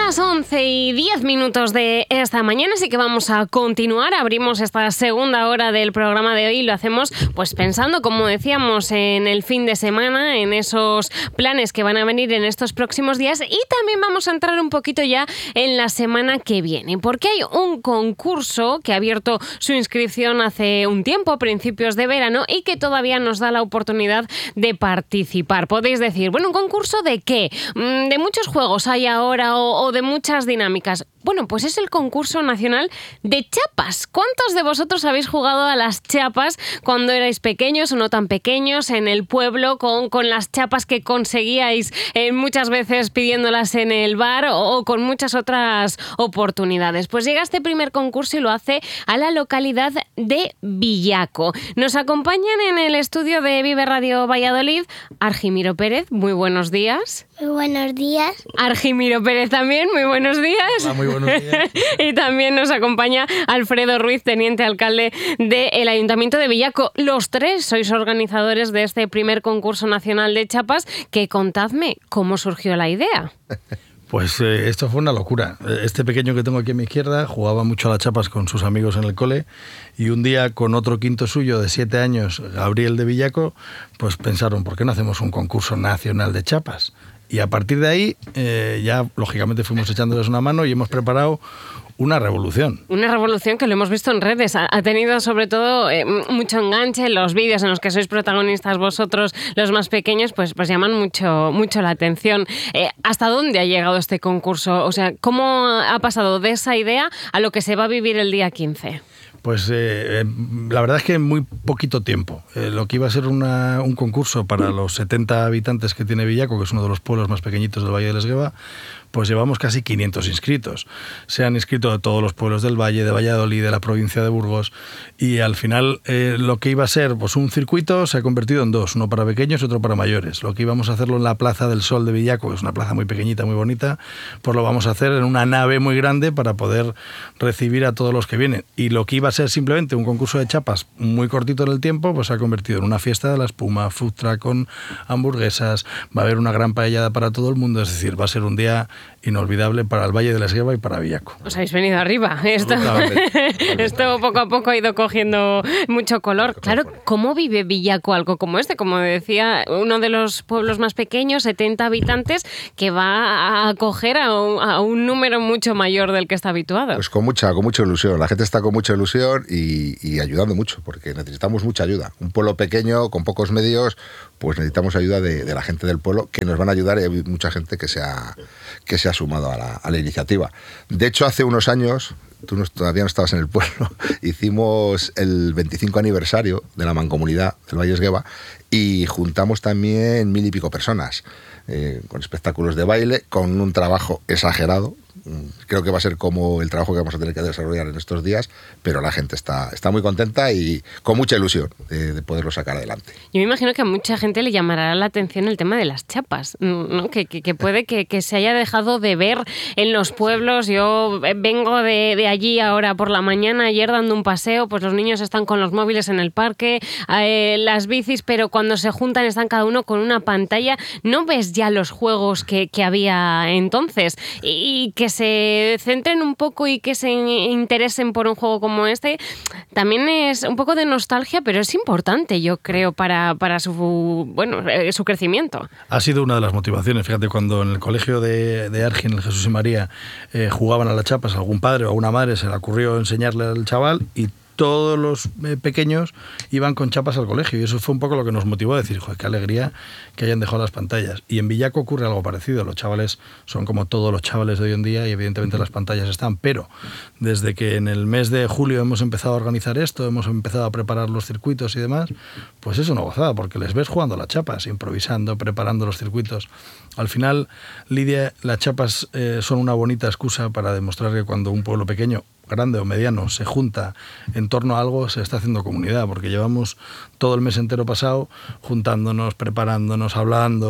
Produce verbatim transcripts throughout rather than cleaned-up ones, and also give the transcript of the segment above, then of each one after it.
las once y diez minutos de esta mañana, así que vamos a continuar. Abrimos esta segunda hora del programa de hoy y lo hacemos pues pensando, como decíamos, en el fin de semana, en esos planes que van a venir en estos próximos días, y también vamos a entrar un poquito ya en la semana que viene, porque hay un concurso que ha abierto su inscripción hace un tiempo, a principios de verano, y que todavía nos da la oportunidad de participar. Podéis decir, bueno, ¿un concurso de qué? ¿De muchos juegos hay ahora o, o de muchas dinámicas? Bueno, pues es el concurso nacional de chapas. ¿Cuántos de vosotros habéis jugado a las chapas cuando erais pequeños o no tan pequeños en el pueblo, con, con las chapas que conseguíais eh, muchas veces pidiéndolas en el bar o, o con muchas otras oportunidades? Pues llega este primer concurso y lo hace a la localidad de Villaco. Nos acompañan en el estudio de Vive Radio Valladolid Argimiro Pérez, muy buenos días. Muy buenos días. Argimiro Pérez también, muy buenos días. Hola, muy buenos días. Y también nos acompaña Alfredo Ruiz, teniente alcalde del Ayuntamiento de Villaco. Los tres sois organizadores de este primer concurso nacional de chapas, que contadme cómo surgió la idea. Pues eh, esto fue una locura. Este pequeño que tengo aquí a mi izquierda jugaba mucho a las chapas con sus amigos en el cole, y un día con otro quinto suyo de siete años, Gabriel de Villaco, pues pensaron, ¿por qué no hacemos un concurso nacional de chapas? Y a partir de ahí eh, ya lógicamente fuimos echándoles una mano y hemos preparado una revolución. Una revolución que lo hemos visto en redes. Ha, ha tenido sobre todo eh, mucho enganche. Los vídeos en los que sois protagonistas vosotros, los más pequeños, pues, pues llaman mucho, mucho la atención. Eh, ¿Hasta dónde ha llegado este concurso? O sea, ¿cómo ha pasado de esa idea a lo que se va a vivir el día quince? Pues eh, la verdad es que en muy poquito tiempo. Eh, lo que iba a ser una, un concurso para los setenta habitantes que tiene Villaco, que es uno de los pueblos más pequeñitos del Valle de Lesgueva, pues llevamos casi quinientos inscritos. Se han inscrito de todos los pueblos del Valle, de Valladolid, de la provincia de Burgos, y al final eh, lo que iba a ser pues un circuito se ha convertido en dos, uno para pequeños y otro para mayores. Lo que íbamos a hacerlo en la Plaza del Sol de Villaco, que es una plaza muy pequeñita, muy bonita, pues lo vamos a hacer en una nave muy grande para poder recibir a todos los que vienen. Y lo que iba a ser simplemente un concurso de chapas muy cortito en el tiempo, pues se ha convertido en una fiesta de la espuma, food truck con hamburguesas, va a haber una gran paellada para todo el mundo, es decir, va a ser un día inolvidable para el Valle de Lesgueva y para Villaco. Os habéis venido arriba. Esto, esto poco a poco ha ido cogiendo mucho color. Claro, ¿cómo vive Villaco algo como este? Como decía, uno de los pueblos más pequeños, setenta habitantes, que va a acoger a un, a un número mucho mayor del que está habituado. Pues con mucha, con mucha ilusión. La gente está con mucha ilusión y, y ayudando mucho, porque necesitamos mucha ayuda. Un pueblo pequeño, con pocos medios, pues necesitamos ayuda de, de la gente del pueblo, que nos van a ayudar, y hay mucha gente que se ha, que se ha sumado a la, a la iniciativa. De hecho, hace unos años, tú no, todavía no estabas en el pueblo, hicimos el veinticinco aniversario de la Mancomunidad del Valle de Lesgueva y juntamos también mil y pico personas, eh, con espectáculos de baile, con un trabajo exagerado. Creo que va a ser como el trabajo que vamos a tener que desarrollar en estos días, pero la gente está, está muy contenta y con mucha ilusión de, de poderlo sacar adelante. Yo me imagino que a mucha gente le llamará la atención el tema de las chapas, ¿no? que, que, que puede que, que se haya dejado de ver en los pueblos. Yo vengo de, de allí ahora por la mañana, ayer dando un paseo, pues los niños están con los móviles en el parque, eh, las bicis, pero cuando se juntan están cada uno con una pantalla. No ves ya los juegos que, que había entonces, y que se centren un poco y que se interesen por un juego como este, también es un poco de nostalgia, pero es importante, yo creo, para, para su, bueno, su crecimiento. Ha sido una de las motivaciones. Fíjate, cuando en el colegio de, de Argin, el Jesús y María, eh, jugaban a las chapas, algún padre o alguna madre se le ocurrió enseñarle al chaval, y todos los eh, pequeños iban con chapas al colegio, y eso fue un poco lo que nos motivó a decir, joder, qué alegría que hayan dejado las pantallas. Y en Villaco ocurre algo parecido. Los chavales son como todos los chavales de hoy en día, y evidentemente las pantallas están, pero desde que en el mes de julio hemos empezado a organizar esto, hemos empezado a preparar los circuitos y demás, pues es una gozada, porque les ves jugando a las chapas, improvisando, preparando los circuitos. Al final, Lidia, las chapas eh, son una bonita excusa para demostrar que cuando un pueblo pequeño, grande o mediano, se junta en torno a algo, se está haciendo comunidad, porque llevamos todo el mes entero pasado juntándonos, preparándonos, hablando,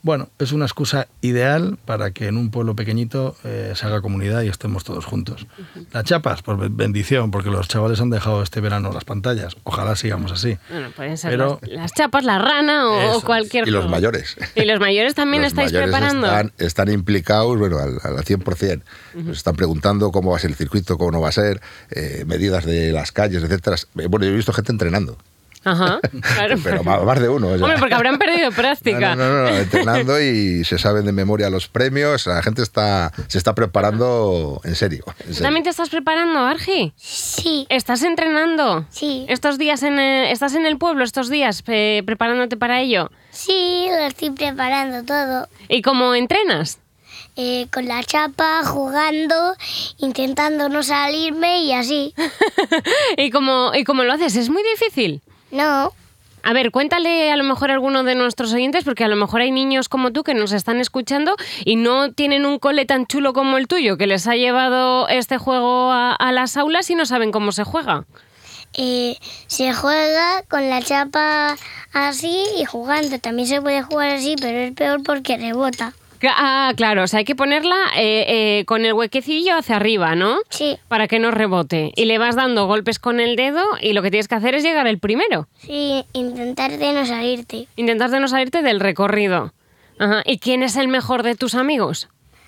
Bueno, es una excusa ideal para que en un pueblo pequeñito eh, se haga comunidad y estemos todos juntos. Uh-huh. Las chapas, pues bendición, porque los chavales han dejado este verano las pantallas. Ojalá sigamos así. Bueno, pueden ser Pero, las, las chapas, la rana o, o cualquier cosa. Y los mayores. Y los mayores también los estáis mayores preparando. Están, están implicados, bueno, al, al cien por ciento. Uh-huh. Nos están preguntando cómo va a ser el circuito, cómo no va a ser, eh, medidas de las calles, etcétera. Bueno, yo he visto gente entrenando. Ajá, claro. Pero más de uno. O sea. Hombre, porque habrán perdido práctica. No, no, no, no, entrenando y se saben de memoria los premios. La gente está se está preparando en serio. En serio. ¿Tú también te estás preparando, Argi? Sí. ¿Estás entrenando? Sí. ¿Estos días en el, estás en el pueblo estos días eh, preparándote para ello? Sí, lo estoy preparando todo. ¿Y cómo entrenas? Eh, con la chapa, jugando, intentando no salirme y así. ¿Y cómo, ¿Y cómo lo haces? ¿Es muy difícil? No. A ver, cuéntale a lo mejor a alguno de nuestros oyentes, porque a lo mejor hay niños como tú que nos están escuchando y no tienen un cole tan chulo como el tuyo, que les ha llevado este juego a, a las aulas y no saben cómo se juega. Eh, se juega con la chapa así y jugando. También se puede jugar así, pero es peor porque rebota. Ah, claro, o sea, hay que ponerla eh, eh, con el huequecillo hacia arriba, ¿no? Sí. Para que no rebote. Y le vas dando golpes con el dedo y lo que tienes que hacer es llegar el primero. Sí, intentar de no salirte. Intentar de no salirte del recorrido. Ajá. ¿Y quién es el mejor de tus amigos?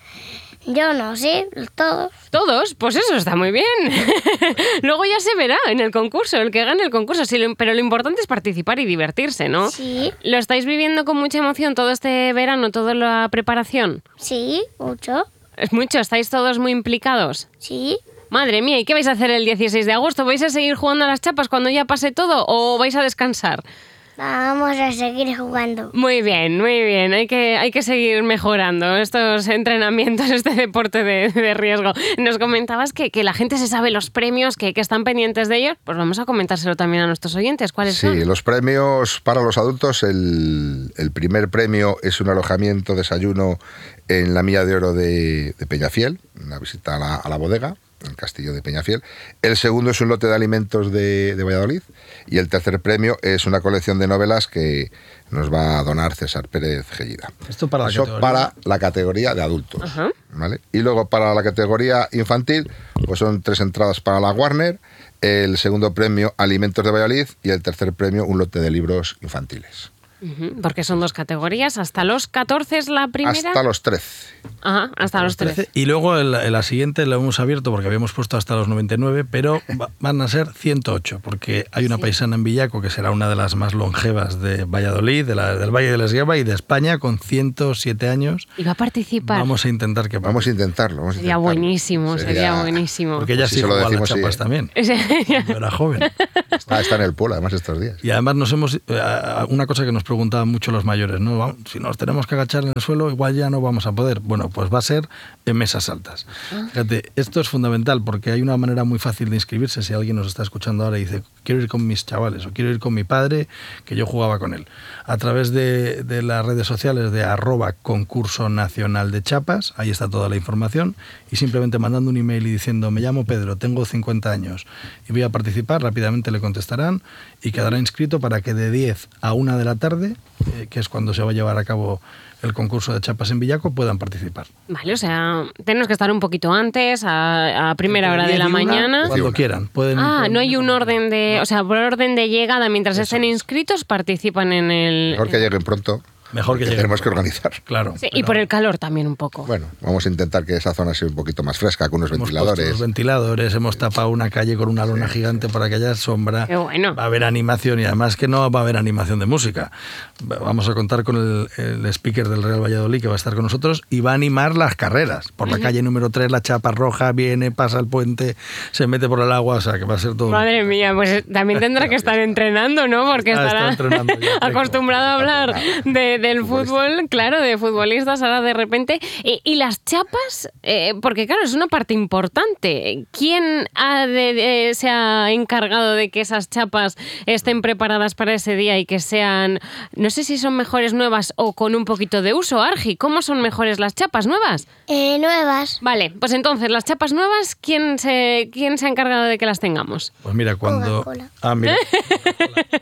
Yo no sé, todos. ¿Todos? Pues eso está muy bien. Luego ya se verá en el concurso, el que gane el concurso. Sí, pero lo importante es participar y divertirse, ¿no? Sí. ¿Lo estáis viviendo con mucha emoción todo este verano, toda la preparación? Sí, mucho. ¿Es mucho? ¿Estáis todos muy implicados? Sí. Madre mía, ¿y qué vais a hacer el dieciséis de agosto? ¿Vais a seguir jugando a las chapas cuando ya pase todo o vais a descansar? Vamos a seguir jugando. Muy bien, muy bien. Hay que, hay que seguir mejorando estos entrenamientos, este deporte de, de riesgo. Nos comentabas que, que la gente se sabe los premios, que, que están pendientes de ellos. Pues vamos a comentárselo también a nuestros oyentes. ¿Cuáles sí, son? Sí, los premios para los adultos. El, el primer premio es un alojamiento, desayuno en la Milla de Oro de, de Peñafiel, una visita a la, a la bodega, el castillo de Peñafiel. El segundo es un lote de alimentos de, de Valladolid y el tercer premio es una colección de novelas que nos va a donar César Pérez Gellida. Esto para la Eso categoría. para la categoría de adultos. Ajá. ¿Vale? Y luego para la categoría infantil pues son tres entradas para la Warner, el segundo premio Alimentos de Valladolid y el tercer premio un lote de libros infantiles. Porque son dos categorías. ¿Hasta los catorce es la primera? Hasta los trece. Ajá, hasta, hasta los trece. Y luego el, la siguiente la hemos abierto porque habíamos puesto hasta los noventa y nueve, pero va, van a ser ciento ocho, porque hay una sí. paisana en Villaco que será una de las más longevas de Valladolid, de la, del Valle de Lesgueva y de España, con ciento siete años. ¿Y va a participar? Vamos a intentar que Vamos a intentarlo. Vamos a sería intentarlo. buenísimo, sería, sería buenísimo. Porque ella pues sí si jugó lo a las decimos, chapas sí. también. Cuando era joven. Está, está en el pueblo, además, estos días. Y además nos hemos... Una cosa que nos preguntaban mucho los mayores, ¿no? Si nos tenemos que agachar en el suelo, igual ya no vamos a poder. Bueno, pues va a ser en mesas altas. Ah. Fíjate, esto es fundamental porque hay una manera muy fácil de inscribirse. Si alguien nos está escuchando ahora y dice, quiero ir con mis chavales o quiero ir con mi padre, que yo jugaba con él. A través de, de las redes sociales de arroba concurso nacional de chapas, ahí está toda la información, y simplemente mandando un email y diciendo, me llamo Pedro, tengo cincuenta años y voy a participar, rápidamente le contestarán y quedará inscrito para que de diez a una de la tarde, eh, que es cuando se va a llevar a cabo el concurso de chapas en Villaco, puedan participar. Vale, o sea, tenemos que estar un poquito antes, a, a primera hora de la mañana. Cuando quieran. Pueden, ah, pueden, no hay un orden de... O sea, por orden de llegada, mientras Eso estén inscritos, participan en el... Mejor que lleguen pronto. Mejor que, que tenemos que organizar. Claro. Sí, pero... Y por el calor también un poco. Bueno, vamos a intentar que esa zona sea un poquito más fresca, con unos hemos ventiladores. Los ventiladores, hemos tapado una calle con una lona sí. gigante para que haya sombra. Qué bueno. Va a haber animación y además que no va a haber animación de música. Vamos a contar con el, el speaker del Real Valladolid que va a estar con nosotros y va a animar las carreras. Por la uh-huh. calle número tres, la chapa roja viene, pasa el puente, se mete por el agua, o sea que va a ser todo... Madre mía, pues también tendrá que estar entrenando, ¿no? Porque ah, estará está entrenando ya, acostumbrado a hablar de, del fútbol. Claro, de futbolistas ahora de repente. Y, y las chapas, eh, porque claro, es una parte importante. ¿Quién ha de, de, se ha encargado de que esas chapas estén preparadas para ese día y que sean, no sé si son mejores nuevas o con un poquito de uso? Argi, ¿cómo son mejores las chapas nuevas? Eh, nuevas. Vale, pues entonces, las chapas nuevas, ¿quién se, quién se ha encargado de que las tengamos? Pues mira, cuando... Coca-Cola. Ah, mira.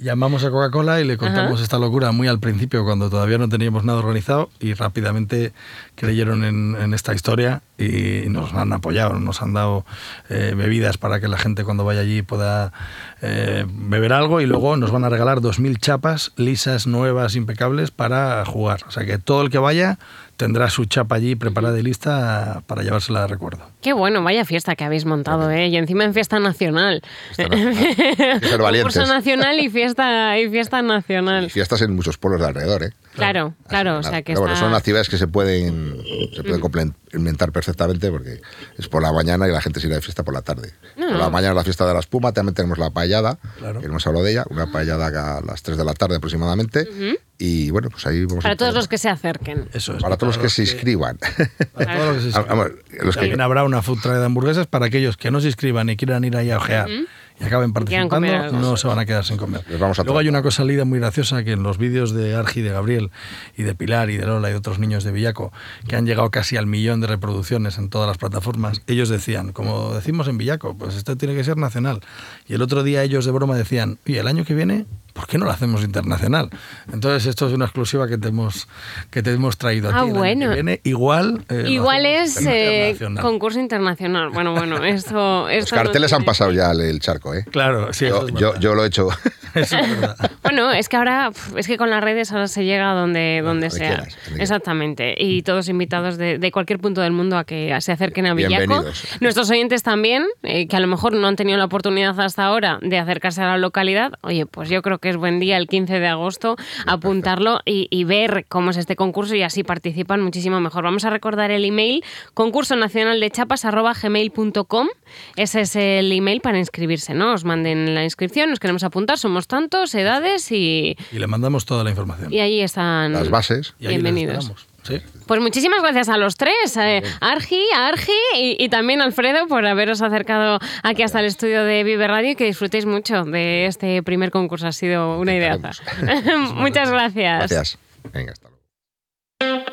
Llamamos a Coca-Cola y le contamos Ajá. esta locura muy al principio, cuando todavía no teníamos nada organizado, y rápidamente creyeron en, en esta historia y nos han apoyado, nos han dado eh, bebidas para que la gente cuando vaya allí pueda eh, beber algo, y luego nos van a regalar dos mil chapas lisas, nuevas, impecables para jugar. O sea que todo el que vaya tendrá su chapa allí preparada y lista para llevársela de recuerdo. Qué bueno, vaya fiesta que habéis montado, ¿eh? Y encima en fiesta nacional. Fiesta nacional. Hay que ser valientes. Concurso nacional y fiesta, y fiesta nacional. Y fiestas en muchos pueblos de alrededor, ¿eh? Claro, claro, o sea que Pero bueno, está... son actividades que se pueden, se pueden complementar perfectamente, porque es por la mañana y la gente se irá de fiesta por la tarde. No, por no. la mañana la fiesta de la espuma, también tenemos la paellada, Claro. que hemos hablado de ella, una paellada a las tres de la tarde aproximadamente, Ujú. y bueno, pues ahí vamos Para a todos los que se acerquen. Eso es. para todos los que se inscriban. Para todos los que se inscriban. Vamos, los que- También habrá una food truck de hamburguesas para aquellos que no se inscriban y quieran ir ahí a ojear y acaben Quieran participando, comer algo. no se van a quedar sin comer. Les vamos a Luego hay tratar. una cosa lida muy graciosa, que en los vídeos de Argi, de Gabriel y de Pilar y de Lola y de otros niños de Villaco, que han llegado casi al millón de reproducciones en todas las plataformas, ellos decían, como decimos en Villaco, pues esto tiene que ser nacional. Y el otro día ellos de broma decían, oye, el año que viene, ¿por qué no lo hacemos internacional? Entonces esto es una exclusiva que te hemos, que te hemos traído aquí. Ah, El año bueno. que viene, igual eh, lo Igual hacemos es eh, internacional. concurso internacional. Bueno, bueno, esto... Los esto no carteles han tiene- pasado ya el, el charco, ¿eh? Claro, sí, Yo, eso es yo, verdad. yo lo he hecho. Eso es verdad. Bueno, es que ahora, pf, es que con las redes ahora se llega donde, donde donde sea. quieras, donde quieras. Exactamente. Y todos invitados de, de cualquier punto del mundo a que se acerquen a Villaco. Bienvenidos. Nuestros oyentes también, eh, que a lo mejor no han tenido la oportunidad hasta ahora de acercarse a la localidad. Oye, pues yo creo que es buen día el quince de agosto apuntarlo y, y ver cómo es este concurso, y así participan muchísimo mejor. Vamos a recordar el email: concurso nacional de chapas arroba gmail punto com. Ese es el email para inscribirse, ¿no? Os manden la inscripción, nos queremos apuntar, somos tantos, edades, y, Y le mandamos toda la información. y ahí están. Las bases. Y ahí les Bienvenidos. esperamos. Sí. Pues muchísimas gracias a los tres, eh, Argi, a Argi y, y también a Alfredo, por haberos acercado aquí hasta el estudio de Vive Radio, y que disfrutéis mucho de este primer concurso. Ha sido una ideaza. Muchas gracias. Gracias. Venga, hasta luego.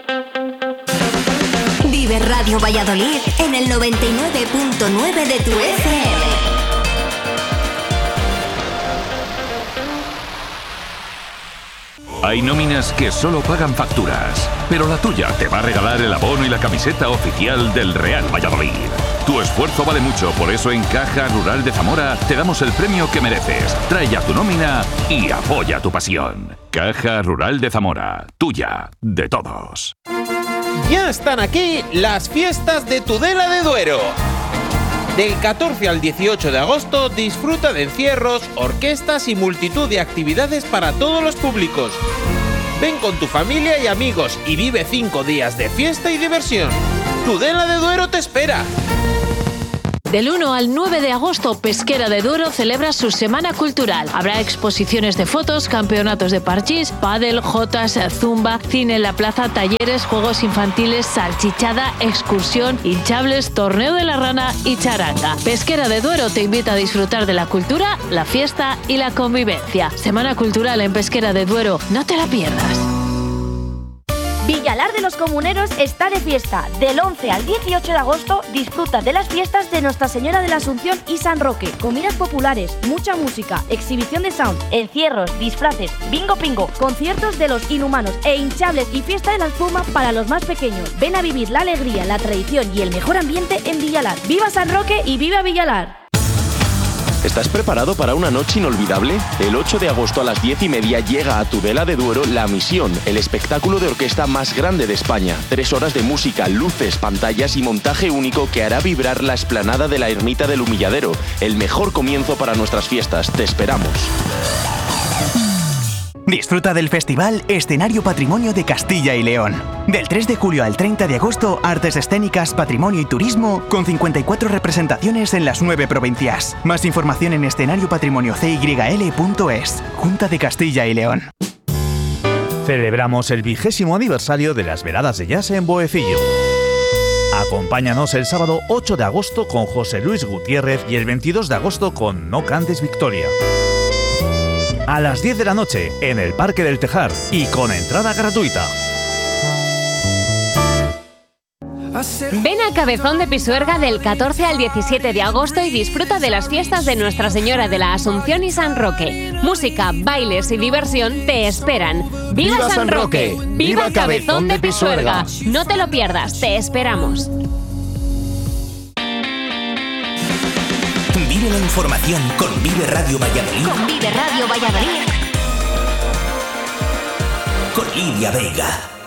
Vive Radio Valladolid en el noventa y nueve punto nueve de tu F M. Hay nóminas que solo pagan facturas, pero la tuya te va a regalar el abono y la camiseta oficial del Real Valladolid. Tu esfuerzo vale mucho, por eso en Caja Rural de Zamora te damos el premio que mereces. Trae ya tu nómina y apoya tu pasión. Caja Rural de Zamora, tuya, de todos. Ya están aquí las fiestas de Tudela de Duero. Del catorce al dieciocho de agosto disfruta de encierros, orquestas y multitud de actividades para todos los públicos. Ven con tu familia y amigos y vive cinco días de fiesta y diversión. Tudela de Duero te espera. Del uno al nueve de agosto, Pesquera de Duero celebra su Semana Cultural. Habrá exposiciones de fotos, campeonatos de parchís, pádel, jotas, zumba, cine en la plaza, talleres, juegos infantiles, salchichada, excursión, hinchables, torneo de la rana y charanga. Pesquera de Duero te invita a disfrutar de la cultura, la fiesta y la convivencia. Semana Cultural en Pesquera de Duero, no te la pierdas. Villalar de los Comuneros está de fiesta. Del once al dieciocho de agosto disfruta de las fiestas de Nuestra Señora de la Asunción y San Roque. Comidas populares, mucha música, exhibición de sound, encierros, disfraces, bingo pingo, conciertos de los Inhumanos e hinchables y fiesta de la espuma para los más pequeños. Ven a vivir la alegría, la tradición y el mejor ambiente en Villalar. ¡Viva San Roque y viva Villalar! ¿Estás preparado para una noche inolvidable? El ocho de agosto a las diez y media llega a Tudela de Duero La Misión, el espectáculo de orquesta más grande de España. Tres horas de música, luces, pantallas y montaje único que hará vibrar la explanada de la Ermita del Humilladero. El mejor comienzo para nuestras fiestas. Te esperamos. Disfruta del festival Escenario Patrimonio de Castilla y León. Del tres de julio al treinta de agosto, artes escénicas, patrimonio y turismo, con cincuenta y cuatro representaciones en las nueve provincias. Más información en escenario patrimonio c y l punto es. Junta de Castilla y León. Celebramos el vigésimo aniversario de las veladas de jazz en Boecillo. Acompáñanos el sábado ocho de agosto con José Luis Gutiérrez y el veintidós de agosto con No Cantes Victoria. A las diez de la noche en el Parque del Tejar y con entrada gratuita. Ven a Cabezón de Pisuerga del catorce al diecisiete de agosto y disfruta de las fiestas de Nuestra Señora de la Asunción y San Roque. Música, bailes y diversión te esperan. ¡Viva, ¡Viva San Roque! ¡Viva, ¡Viva Cabezón de Pisuerga! No te lo pierdas, te esperamos. Vive la información con Vive Radio Valladolid. Con Vive Radio Valladolid. Con Lidia Vega.